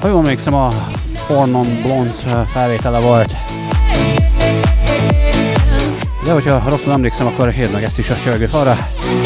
Ha jól emlékszem, a Fornon Blondes felvétele volt. De hogyha rosszul emlékszem, akkor hird meg ezt is a csörgő falra.